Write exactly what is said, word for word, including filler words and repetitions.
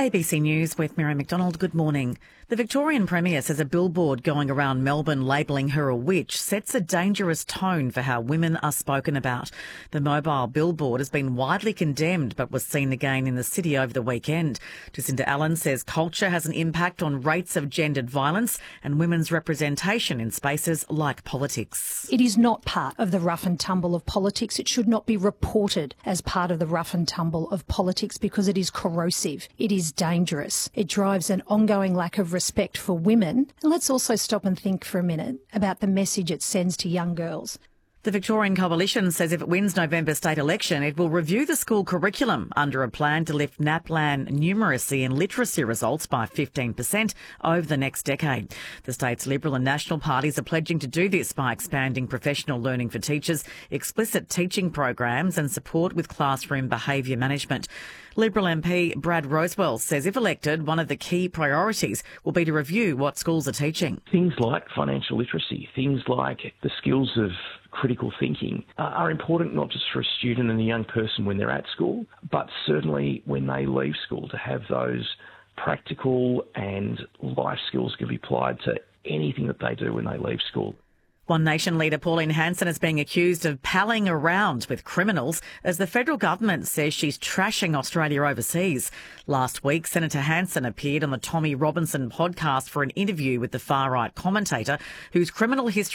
A B C News with Mary McDonald. Good morning. The Victorian Premier says a billboard going around Melbourne labelling her a witch sets a dangerous tone for how women are spoken about. The mobile billboard has been widely condemned but was seen again in the city over the weekend. Jacinda Allen says culture has an impact on rates of gendered violence and women's representation in spaces like politics. It is not part of the rough and tumble of politics. It should not be reported as part of the rough and tumble of politics because it is corrosive. It is dangerous. It drives an ongoing lack of respect for women. And let's also stop and think for a minute about the message it sends to young girls. The Victorian Coalition says if it wins November's state election, it will review the school curriculum under a plan to lift NAPLAN numeracy and literacy results by fifteen percent over the next decade. The state's Liberal and National parties are pledging to do this by expanding professional learning for teachers, explicit teaching programs and support with classroom behaviour management. Liberal M P Brad Rosewell says if elected, one of the key priorities will be to review what schools are teaching. Things like financial literacy, things like the skills of critical thinking uh, are important not just for a student and a young person when they're at school, but certainly when they leave school to have those practical and life skills can be applied to anything that they do when they leave school. One Nation leader Pauline Hanson is being accused of palling around with criminals as the federal government says she's trashing Australia overseas. Last week, Senator Hanson appeared on the Tommy Robinson podcast for an interview with the far-right commentator whose criminal history